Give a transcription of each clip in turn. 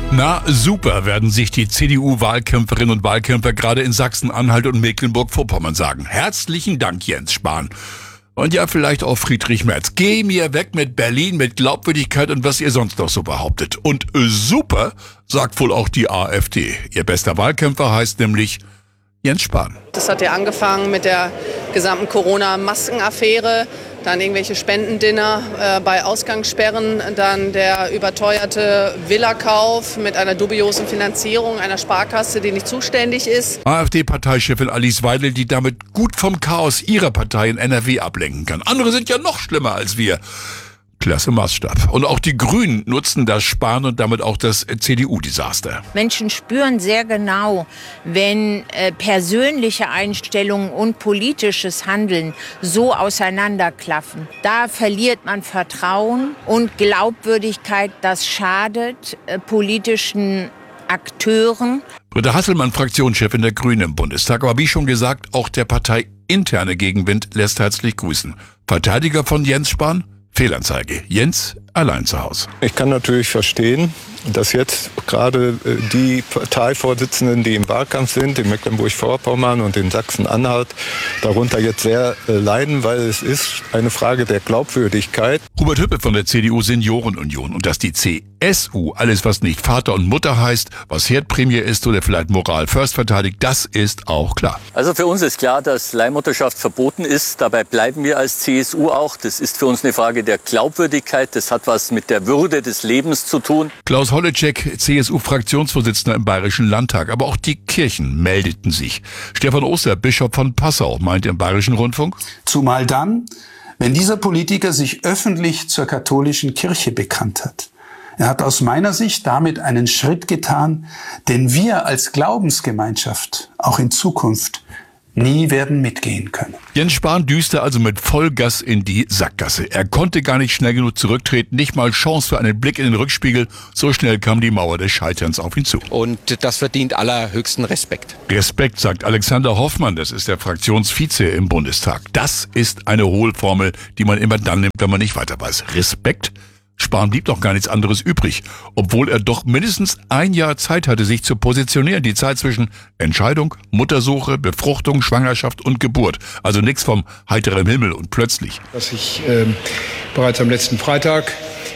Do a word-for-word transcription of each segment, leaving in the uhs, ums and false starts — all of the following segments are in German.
Na super, werden sich die C D U-Wahlkämpferinnen und Wahlkämpfer gerade in Sachsen-Anhalt und Mecklenburg-Vorpommern sagen. Herzlichen Dank, Jens Spahn. Und ja, vielleicht auch Friedrich Merz. Geh mir weg mit Berlin, mit Glaubwürdigkeit und was ihr sonst noch so behauptet. Und super, sagt wohl auch die AfD. Ihr bester Wahlkämpfer heißt nämlich Jens Spahn. Das hat ja angefangen mit der gesamten Corona-Maskenaffäre, dann irgendwelche Spendendinner äh, bei Ausgangssperren, dann der überteuerte Villakauf mit einer dubiosen Finanzierung einer Sparkasse, die nicht zuständig ist. AfD-Parteichefin Alice Weidel, die damit gut vom Chaos ihrer Partei in N R W ablenken kann. Andere sind ja noch schlimmer als wir. Klasse Maßstab. Und auch die Grünen nutzen das Spahn und damit auch das C D U-Desaster. Menschen spüren sehr genau, wenn äh, persönliche Einstellungen und politisches Handeln so auseinanderklaffen. Da verliert man Vertrauen und Glaubwürdigkeit. Das schadet äh, politischen Akteuren. Britta Hasselmann, Fraktionschefin der Grünen im Bundestag. Aber wie schon gesagt, auch der parteiinterne Gegenwind lässt herzlich grüßen. Verteidiger von Jens Spahn? Fehlanzeige. Jens allein zu Hause. Ich kann natürlich verstehen, dass jetzt gerade die Parteivorsitzenden, die im Wahlkampf sind, in Mecklenburg-Vorpommern und in Sachsen-Anhalt, darunter jetzt sehr leiden, weil es ist eine Frage der Glaubwürdigkeit. Hubert Hüppe von der C D U-Seniorenunion. Und dass die C S U alles, was nicht Vater und Mutter heißt, was Herdprämie ist oder vielleicht Moral First verteidigt, das ist auch klar. Also für uns ist klar, dass Leihmutterschaft verboten ist. Dabei bleiben wir als C S U auch. Das ist für uns eine Frage der Glaubwürdigkeit. Das hat was mit der Würde des Lebens zu tun. Klaus Holleczek, C S U-Fraktionsvorsitzender im Bayerischen Landtag. Aber auch die Kirchen meldeten sich. Stefan Oster, Bischof von Passau, meint im Bayerischen Rundfunk: Zumal dann, wenn dieser Politiker sich öffentlich zur katholischen Kirche bekannt hat. Er hat aus meiner Sicht damit einen Schritt getan, den wir als Glaubensgemeinschaft auch in Zukunft nie werden mitgehen können. Jens Spahn düste also mit Vollgas in die Sackgasse. Er konnte gar nicht schnell genug zurücktreten, nicht mal Chance für einen Blick in den Rückspiegel. So schnell kam die Mauer des Scheiterns auf ihn zu. Und das verdient allerhöchsten Respekt. Respekt, sagt Alexander Hoffmann, das ist der Fraktionsvize im Bundestag. Das ist eine Hohlformel, die man immer dann nimmt, wenn man nicht weiter weiß. Respekt? Spahn blieb doch gar nichts anderes übrig, obwohl er doch mindestens ein Jahr Zeit hatte, sich zu positionieren. Die Zeit zwischen Entscheidung, Muttersuche, Befruchtung, Schwangerschaft und Geburt. Also nichts vom heiteren Himmel und plötzlich. Dass ich äh, bereits am letzten Freitag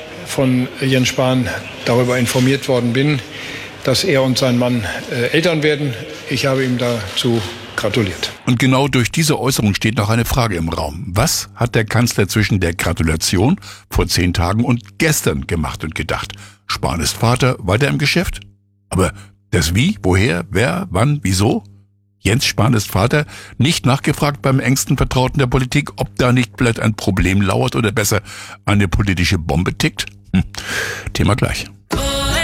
von Jens Spahn darüber informiert worden bin, dass er und sein Mann äh, Eltern werden. Ich habe ihm dazu gratuliert. Und genau durch diese Äußerung steht noch eine Frage im Raum. Was hat der Kanzler zwischen der Gratulation vor zehn Tagen und gestern gemacht und gedacht? Spahn ist Vater, weiter im Geschäft? Aber das Wie, woher, wer, wann, wieso? Jens Spahn ist Vater, nicht nachgefragt beim engsten Vertrauten der Politik, ob da nicht vielleicht ein Problem lauert oder besser eine politische Bombe tickt? Hm. Thema gleich.